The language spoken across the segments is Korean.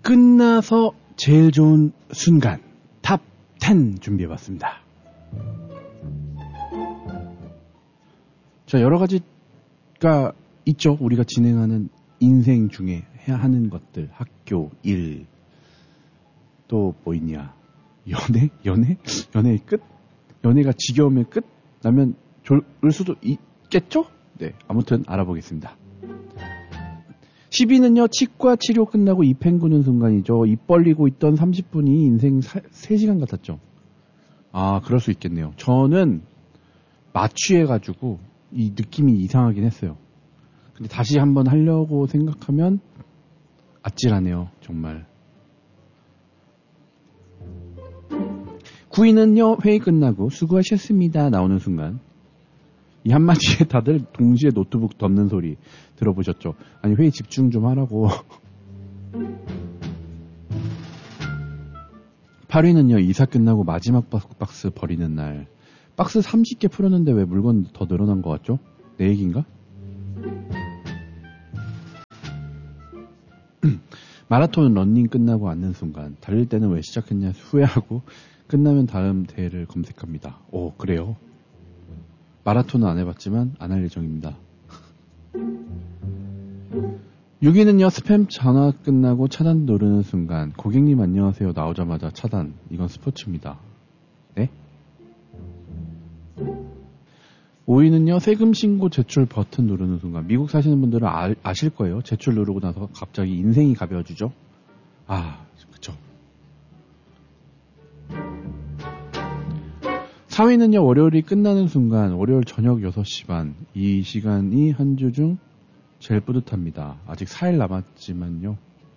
끝나서 제일 좋은 순간 탑 10 준비해봤습니다. 자, 여러 가지가 있죠. 우리가 진행하는 인생 중에 해야 하는 것들, 학교, 일, 또 뭐 있냐? 연애 끝? 연애가 지겨우면 끝? 라면 좋을 수도 있겠죠? 네, 아무튼 알아보겠습니다. 10위는요, 치과 치료 끝나고 입 헹구는 순간이죠. 입 벌리고 있던 30분이 인생 3시간 같았죠. 아, 그럴 수 있겠네요. 저는 마취해가지고 이 느낌이 이상하긴 했어요. 근데 다시 한번 하려고 생각하면 아찔하네요, 정말. 9위는요, 회의 끝나고 수고하셨습니다 나오는 순간. 이 한마디에 다들 동시에 노트북 덮는 소리 들어보셨죠? 아니, 회의 집중 좀 하라고. 8위는요, 이사 끝나고 마지막 박스 버리는 날. 박스 30개 풀었는데 왜 물건 더 늘어난 것 같죠? 내 얘기인가? 마라톤 러닝 끝나고 앉는 순간. 달릴 때는 왜 시작했냐 후회하고 끝나면 다음 대회를 검색합니다. 오, 그래요? 마라톤은 안 해봤지만 안 할 예정입니다. 6위는요, 스팸 전화 끝나고 차단 누르는 순간. 고객님 안녕하세요 나오자마자 차단. 이건 스포츠입니다. 네? 5위는요, 세금 신고 제출 버튼 누르는 순간. 미국 사시는 분들은 아실 거예요. 제출 누르고 나서 갑자기 인생이 가벼워지죠. 아, 그쵸. 4위는요, 월요일이 끝나는 순간. 월요일 저녁 6시 반. 이 시간이 한 주 중 제일 뿌듯합니다. 아직 4일 남았지만요.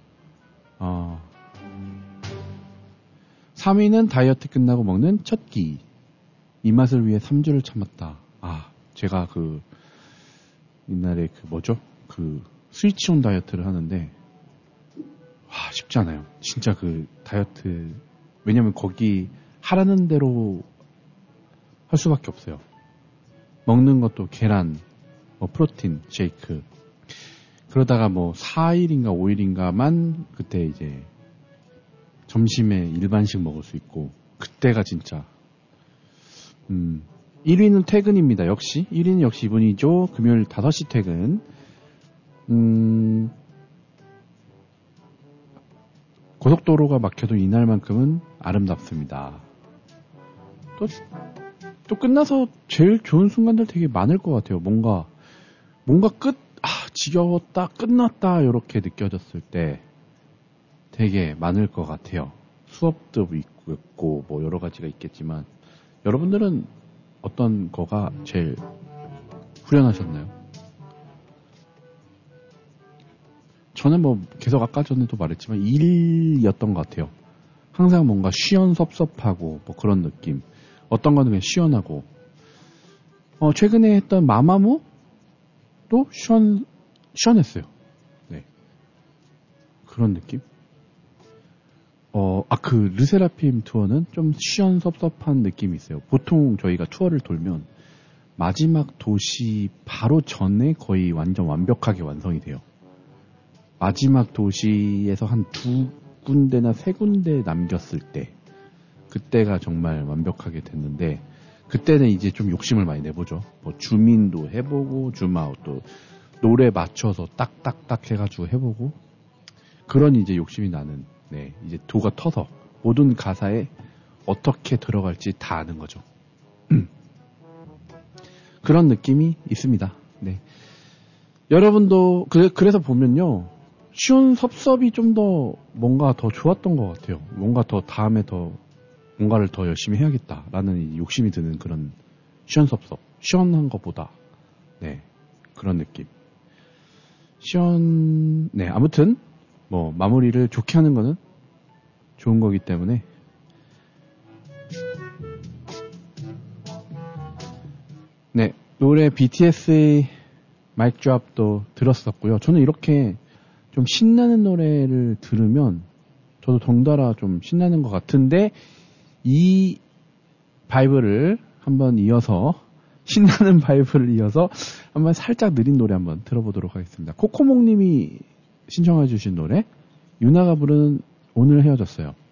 3위는 다이어트 끝나고 먹는 첫 끼. 이 맛을 위해 3주를 참았다. 아, 제가 옛날에 스위치온 다이어트를 하는데, 쉽지 않아요. 진짜 다이어트, 왜냐면 거기 하라는 대로 할 수밖에 없어요. 먹는 것도 계란, 프로틴, 쉐이크. 그러다가 4일인가 5일인가만 그때 이제 점심에 일반식 먹을 수 있고, 그때가 진짜 1위는 퇴근입니다. 역시 1위는 역시 이분이죠. 금요일 5시 퇴근. 고속도로가 막혀도 이날만큼은 아름답습니다. 또 끝나서 제일 좋은 순간들 되게 많을 것 같아요. 뭔가 지겨웠다, 끝났다 이렇게 느껴졌을 때 되게 많을 것 같아요. 수업도 있고 여러 가지가 있겠지만, 여러분들은 어떤 거가 제일 후련하셨나요? 저는 계속 아까 전에도 말했지만 일이었던 것 같아요. 항상 뭔가 시원섭섭하고 그런 느낌. 어떤 거는 그냥 시원하고. 최근에 했던 마마무 또 시원했어요. 네. 그런 느낌? 르세라핌 투어는 좀 시원섭섭한 느낌이 있어요. 보통 저희가 투어를 돌면 마지막 도시 바로 전에 거의 완전 완벽하게 완성이 돼요. 마지막 도시에서 한 2군데나 3군데 남겼을 때, 그때가 정말 완벽하게 됐는데, 그때는 이제 좀 욕심을 많이 내보죠. 주민도 해보고, 줌아웃도 노래 맞춰서 딱딱딱 해가지고 해보고, 그런 이제 욕심이 나는, 이제 도가 터서 모든 가사에 어떻게 들어갈지 다 아는 거죠. 그런 느낌이 있습니다. 네. 여러분도 그래서 보면요, 시원섭섭이 좀 더 뭔가 더 좋았던 것 같아요. 뭔가 더 다음에 더 뭔가를 더 열심히 해야겠다라는 욕심이 드는 그런 시원섭섭, 시원한 것보다 그런 느낌. 아무튼 마무리를 좋게 하는 거는 좋은 거기 때문에 노래 BTS의 마이크 드롭도 들었었고요. 저는 이렇게 좀 신나는 노래를 들으면 저도 덩달아 좀 신나는 것 같은데, 이 바이브를 한번 이어서, 신나는 바이브를 이어서 한번 살짝 느린 노래 한번 들어보도록 하겠습니다. 코코몽님이 신청해 주신 노래, 유나가 부른 오늘 헤어졌어요.